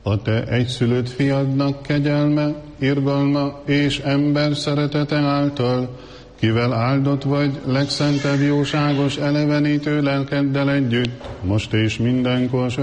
a te egyszülött fiadnak kegyelme, irgalma és ember szeretete által, kivel áldott vagy legszentebb jóságos elevenítő lelkeddel együtt, most és mindenkor